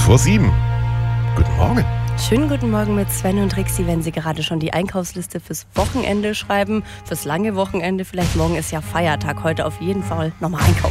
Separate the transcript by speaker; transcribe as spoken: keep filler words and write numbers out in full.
Speaker 1: vor sieben. Guten Morgen.
Speaker 2: Schönen guten Morgen mit Sven und Rixi, wenn Sie gerade schon die Einkaufsliste fürs Wochenende schreiben, fürs lange Wochenende. Vielleicht morgen ist ja Feiertag, heute auf jeden Fall nochmal einkaufen.